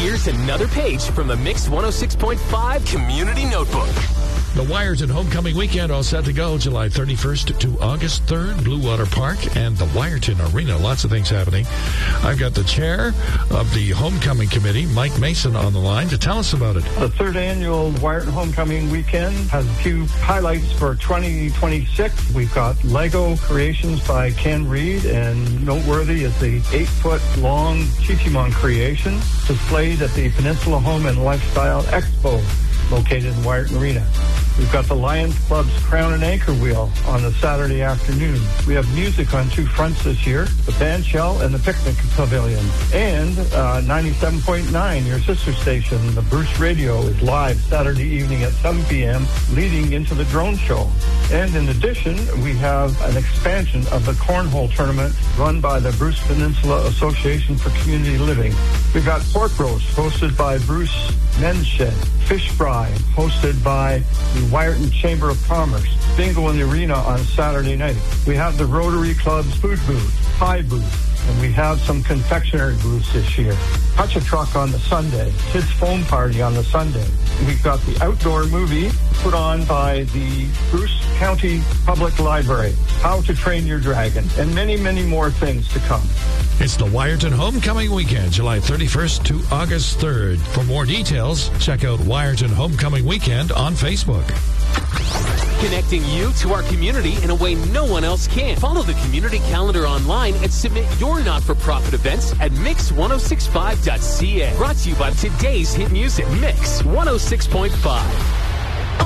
Here's another page from the Mix 106.5 Community Notebook. The Wyerton Homecoming Weekend all set to go July 31st to August 3rd, Blue Water Park and the Wyerton Arena. Lots of things happening. I've got the chair of the Homecoming Committee, Mike Mason, on the line to tell us about it. The third annual Wyerton Homecoming Weekend has a few highlights for 2026. We've got Lego creations by Ken Reed, and noteworthy is the 8-foot-long Chichimon creation displayed at the Peninsula Home and Lifestyle Expo, located in Wyerton Arena. We've got the Lions Club's Crown and Anchor Wheel on the Saturday afternoon. We have music on two fronts this year, the band shell and the picnic pavilion. And 97.9, your sister station, the Bruce Radio, is live Saturday evening at 7 p.m., leading into the drone show. And in addition, we have an expansion of the Cornhole Tournament run by the Bruce Peninsula Association for Community Living. We've got pork roast hosted by Bruce Men's Shed, fish fry hosted by the Wyerton Chamber of Commerce, bingo in the arena on Saturday night. We have the Rotary Club's food booth, pie booth, and we have some confectionery booths this year. Touch a Truck on the Sunday, Kids Foam Party on the Sunday. We've got the outdoor movie put on by the Bruce County Public Library, How to Train Your Dragon, and many, many more things to come. It's the Wyerton Homecoming Weekend, July 31st to August 3rd. For more details, check out Wyerton Homecoming Weekend on Facebook. Connecting you to our community in a way no one else can. Follow the community calendar online and submit your not-for-profit events at mix1065.ca. Brought to you by today's hit music, Mix 106.5.